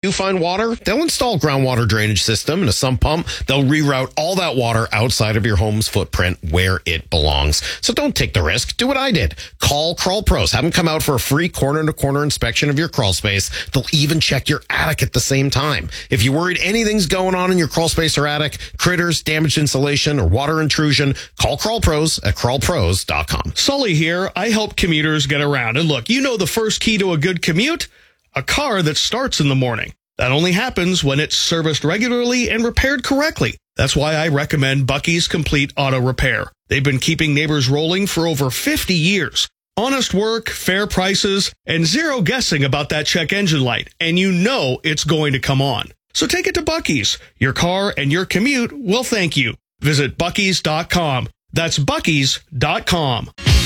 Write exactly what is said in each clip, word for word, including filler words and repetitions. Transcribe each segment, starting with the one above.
do find water, they'll install groundwater drainage system and a sump pump. They'll reroute all that water outside of your home's footprint where it belongs. So don't take the risk. Do what I did. Call Crawl Pros. Have them come out for a free corner-to-corner inspection of your crawl space. They'll even check your attic at the same time. If you're worried anything's going on in your crawl space or attic, critters, damaged insulation, or water intrusion, call Crawl Pros at crawl pros dot com. Sully here. I help commuters get around. And look, you know the first key to a good commute? A car that starts in the morning. That only happens when it's serviced regularly and repaired correctly. That's why I recommend Bucky's Complete Auto Repair. They've been keeping neighbors rolling for over fifty years. Honest work, fair prices, and zero guessing about that check engine light. And you know it's going to come on. So take it to Bucky's. Your car and your commute will thank you. Visit buckys dot com. That's buckys dot com.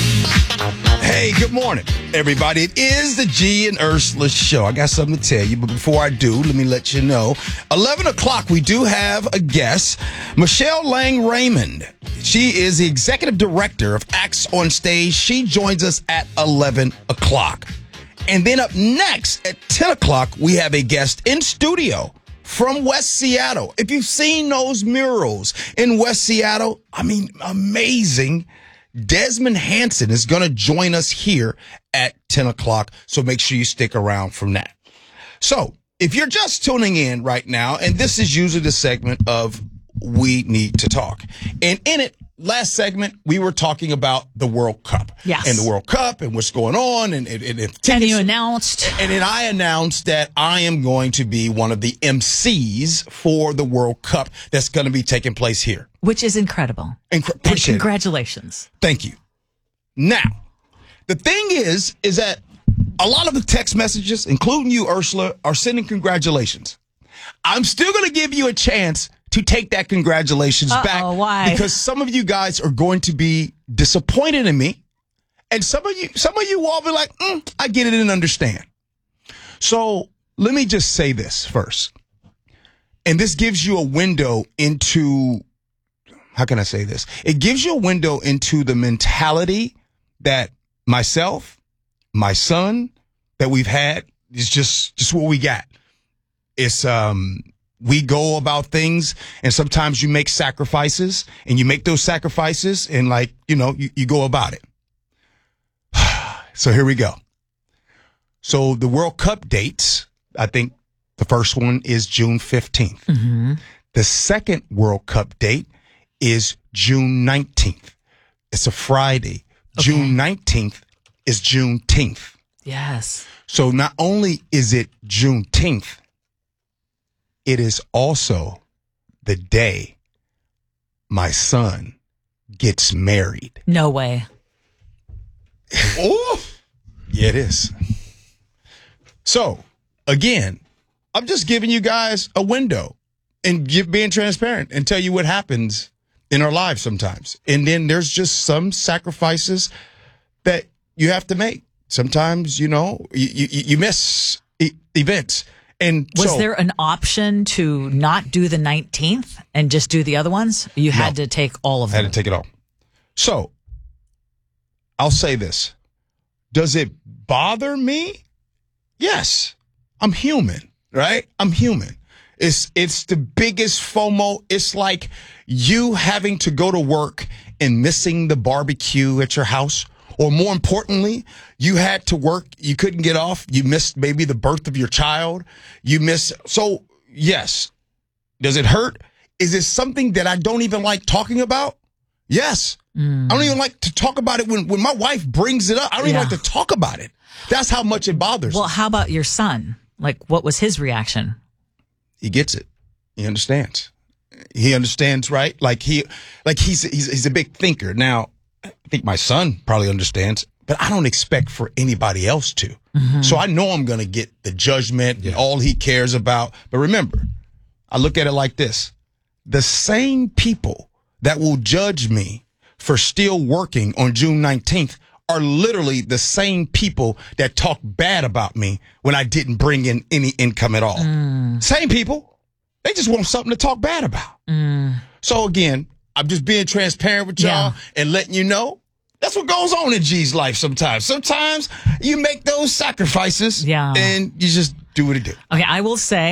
Hey, good morning, everybody. It is the G and Ursula Show. I got something to tell you, but before I do, let me let you know. eleven o'clock, we do have a guest, Michelle Lang Raymond. She is the executive director of Acts on Stage. She joins us at eleven o'clock. And then up next at ten o'clock, we have a guest in studio from West Seattle. If you've seen those murals in West Seattle, I mean, amazing. Desmond Hanson is going to join us here at ten o'clock, so make sure you stick around from that. So if you're just tuning in right now, and this is usually the segment of We Need to Talk, and in it, last segment, we were talking about the World Cup. Yes. And the World Cup and what's going on. And, and, and, tickets, and you announced. And then I announced that I am going to be one of the M Cs for the World Cup that's going to be taking place here. Which is incredible. Incre- and congratulations. It. Thank you. Now, the thing is, is that a lot of the text messages, including you, Ursula, are sending congratulations. I'm still going to give you a chance to take that congratulations Uh-oh, back. Why? Because some of you guys are going to be disappointed in me. And some of you, some of you all be like, mm, I get it and understand. So let me just say this first. And this gives you a window into, how can I say this? It gives you a window into the mentality that myself, my son, that we've had is just, just what we got. It's, um, we go about things, and sometimes you make sacrifices, and you make those sacrifices, and like, you know, you, you go about it. So here we go. So the World Cup dates, I think the first one is June fifteenth. Mm-hmm. The second World Cup date is June nineteenth. It's a Friday. Okay. June nineteenth is Juneteenth. Yes. So not only is it Juneteenth, it is also the day my son gets married. No way. Oh, yeah, it is. So, again, I'm just giving you guys a window and give, being transparent and tell you what happens in our lives sometimes. And then there's just some sacrifices that you have to make. Sometimes, you know, you, you, you miss e- events. And was so, there an option to not do the nineteenth and just do the other ones? You had no, to take all of them. I had to take it all. So I'll say this. Does it bother me? Yes. I'm human, right? I'm human. It's, it's the biggest FOMO. It's like you having to go to work and missing the barbecue at your house. Or more importantly, you had to work, you couldn't get off, you missed maybe the birth of your child, you missed, so yes. Does it hurt? Is it something that I don't even like talking about? Yes. Mm. I don't even like to talk about it when, when my wife brings it up. I don't yeah. even like to talk about it. That's how much it bothers Well, me. How about your son? Like, what was his reaction? He gets it. He understands. He understands, right? Like he, like he's, he's, he's a big thinker. Now, I think my son probably understands, but I don't expect for anybody else to. Mm-hmm. So I know I'm going to get the judgment yeah. and all he cares about. But remember, I look at it like this. The same people that will judge me for still working on June nineteenth are literally the same people that talk bad about me when I didn't bring in any income at all. Mm. Same people. They just want something to talk bad about. Mm. So again, I'm just being transparent with y'all yeah. and letting you know that's what goes on in G's life sometimes. Sometimes you make those sacrifices yeah. and you just do what it do. Okay, I will say